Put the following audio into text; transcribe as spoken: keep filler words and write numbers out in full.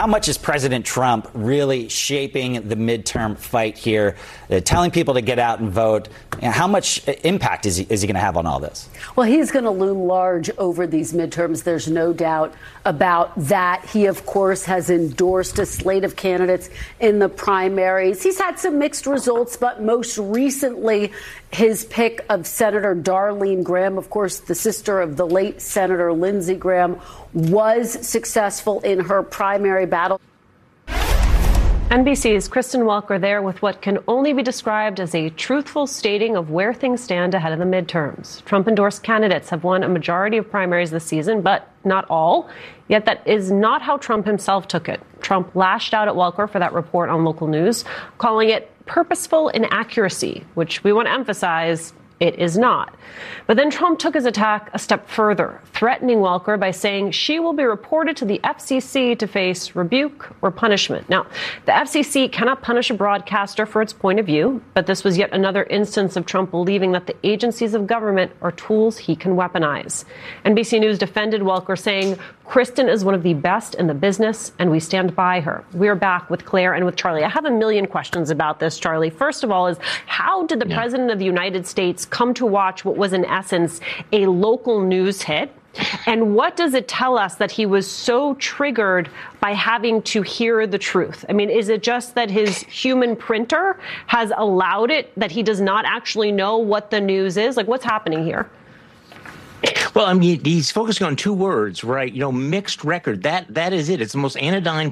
how much is President Trump really shaping the midterm fight here, uh, telling people to get out and vote? How much impact is he, is he going to have on all this? Well, he's going to loom large over these midterms. There's no doubt about that. He, of course, has endorsed a slate of candidates in the primaries. He's had some mixed results, but most recently, his pick of Senator Darlene Graham, of course, the sister of the late Senator Lindsey Graham, was successful in her primary battle. N B C's Kristen Welker there with what can only be described as a truthful stating of where things stand ahead of the midterms. Trump-endorsed candidates have won a majority of primaries this season, but not all. Yet that is not how Trump himself took it. Trump lashed out at Welker for that report on local news, calling it purposeful inaccuracy, which we want to emphasize it is not. But then Trump took his attack a step further, threatening Welker by saying she will be reported to the F C C to face rebuke or punishment. Now, the F C C cannot punish a broadcaster for its point of view, but this was yet another instance of Trump believing that the agencies of government are tools he can weaponize. N B C News defended Welker, saying, Kristen is one of the best in the business, and we stand by her. We're back with Claire and with Charlie. I have a million questions about this, Charlie. First of all is, how did the yeah. President of the United States come to watch what was in essence a local news hit? And what does it tell us that he was so triggered by having to hear the truth? I mean, is it just that his human printer has allowed it, that he does not actually know what the news is? Like, what's happening here? Well, I mean, he's focusing on two words, right? You know, mixed record. That that is it. It's the most anodyne